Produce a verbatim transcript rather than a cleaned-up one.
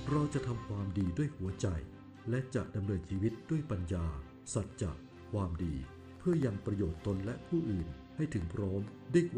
เราจะทำความดีด้วยหัวใจและจะดำเนินชีวิตด้วยปัญญาสัจจะความดีเพื่อยังประโยชน์ตนและผู้อื่นให้ถึงพร้อมด้วย